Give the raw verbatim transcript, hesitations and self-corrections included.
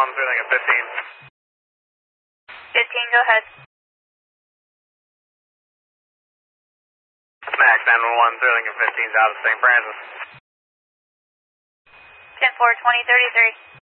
one through Lincoln fifteen. fifteen, go ahead. Max nine one one through Lincoln fifteen, out of Saint Francis. ten four, twenty thirty-three.